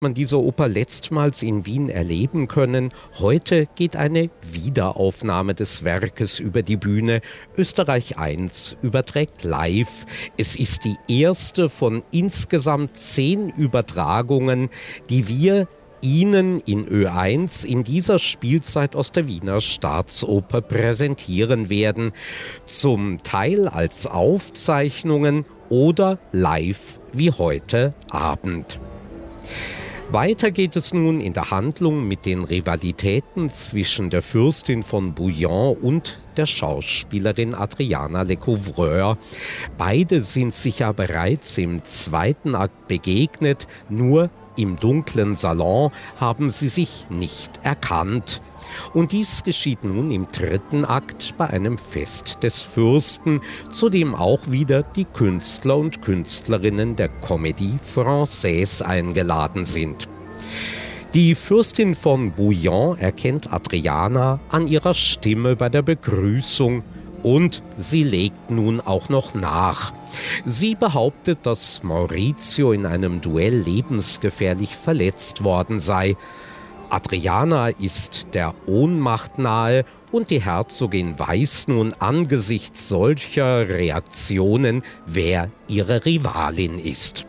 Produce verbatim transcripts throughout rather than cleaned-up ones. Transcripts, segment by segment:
man diese Oper letztmals in Wien erleben können. Heute geht eine Wiederaufnahme des Werkes über die Bühne. Österreich eins überträgt live. Es ist die erste von insgesamt zehn Übertragungen, die wir Ihnen in Ö eins in dieser Spielzeit aus der Wiener Staatsoper präsentieren werden. Zum Teil als Aufzeichnungen oder live wie heute Abend. Weiter geht es nun in der Handlung mit den Rivalitäten zwischen der Fürstin von Bouillon und der Schauspielerin Adriana Lecouvreur. Beide sind sich ja bereits im zweiten Akt begegnet, nur im dunklen Salon haben sie sich nicht erkannt. Und dies geschieht nun im dritten Akt bei einem Fest des Fürsten, zu dem auch wieder die Künstler und Künstlerinnen der Comédie Française eingeladen sind. Die Fürstin von Bouillon erkennt Adriana an ihrer Stimme bei der Begrüßung und sie legt nun auch noch nach. Sie behauptet, dass Maurizio in einem Duell lebensgefährlich verletzt worden sei. Adriana ist der Ohnmacht nahe und die Herzogin weiß nun angesichts solcher Reaktionen, wer ihre Rivalin ist.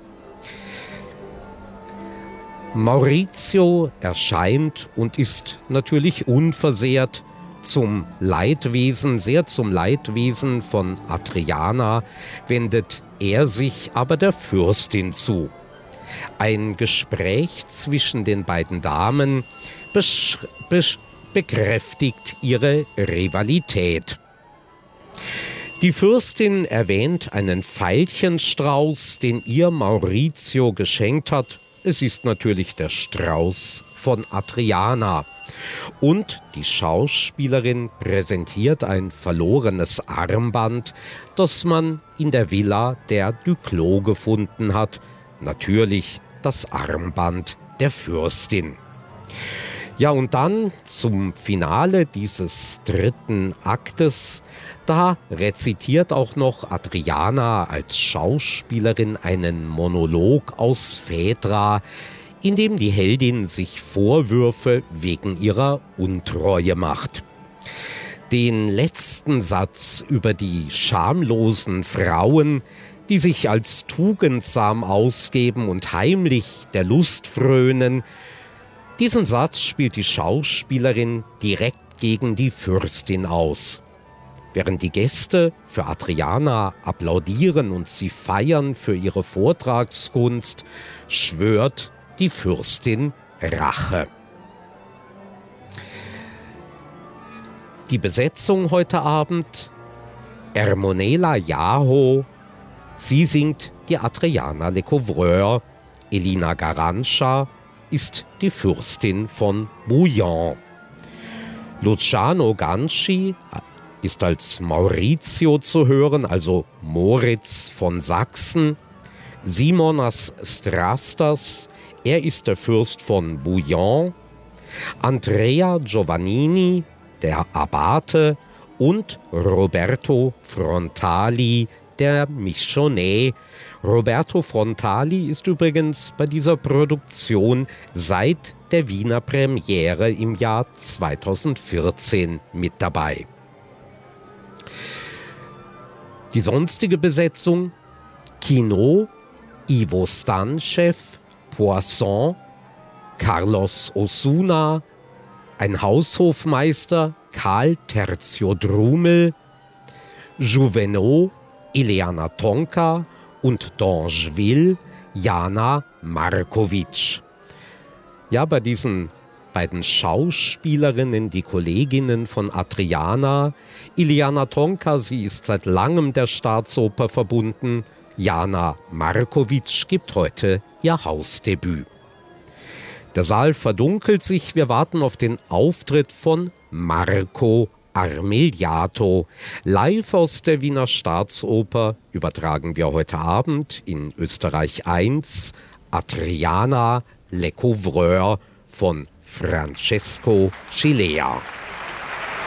Maurizio erscheint und ist natürlich unversehrt. Zum Leidwesen, sehr zum Leidwesen von Adriana wendet er sich aber der Fürstin zu. Ein Gespräch zwischen den beiden Damen besch- besch- bekräftigt ihre Rivalität. Die Fürstin erwähnt einen Veilchenstrauß, den ihr Maurizio geschenkt hat. Es ist natürlich der Strauß von Adriana. Und die Schauspielerin präsentiert ein verlorenes Armband, das man in der Villa der Duclos gefunden hat. Natürlich das Armband der Fürstin. Ja, und dann zum Finale dieses dritten Aktes, da rezitiert auch noch Adriana als Schauspielerin einen Monolog aus Phaedra, in dem die Heldin sich Vorwürfe wegen ihrer Untreue macht. Den letzten Satz über die schamlosen Frauen, die sich als tugendsam ausgeben und heimlich der Lust frönen, diesen Satz spielt die Schauspielerin direkt gegen die Fürstin aus. Während die Gäste für Adriana applaudieren und sie feiern für ihre Vortragskunst, schwört die Fürstin Rache. Die Besetzung heute Abend: Ermonela Yaho, sie singt die Adriana Lecouvreur. Elina Garanscha ist die Fürstin von Bouillon. Luciano Ganci ist als Maurizio zu hören, also Moritz von Sachsen. Simonas Strastas, er ist der Fürst von Bouillon. Andrea Giovannini, der Abbate, und Roberto Frontali, der Michonnet. Roberto Frontali ist übrigens bei dieser Produktion seit der Wiener Premiere im Jahr zweitausendvierzehn mit dabei. Die sonstige Besetzung: Kino, Ivo Stanchev, Poisson, Carlos Osuna, ein Haushofmeister, Karl Tertio Drumel, Juvenot, Ileana Tonka und d'Angeville, Jana Markovic. Ja, bei diesen beiden Schauspielerinnen, die Kolleginnen von Adriana, Ileana Tonka, sie ist seit langem der Staatsoper verbunden, Jana Markovic gibt heute ihr Hausdebüt. Der Saal verdunkelt sich, wir warten auf den Auftritt von Marco Armigliato. Live aus der Wiener Staatsoper übertragen wir heute Abend in Österreich eins Adriana Lecouvreur von Francesco Cilea.